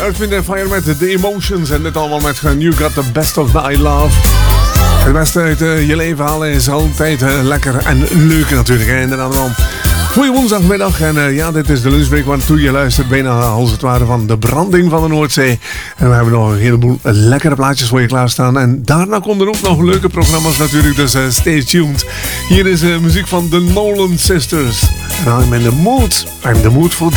Earth, Wind & Fire met The Emotions. En dit allemaal met You Got The Best Of My Love. Het beste uit je leven halen is altijd lekker en leuk natuurlijk. En inderdaad wel. Goeie woensdagmiddag. En ja, dit is de lunchbreak waartoe je luistert bijna als het ware van de branding van de Noordzee. En we hebben nog een heleboel lekkere plaatjes voor je klaarstaan. En daarna komen er ook nog leuke programma's natuurlijk. Dus stay tuned. Hier is muziek van de Nolan Sisters. En I'm in the mood. I'm the mood for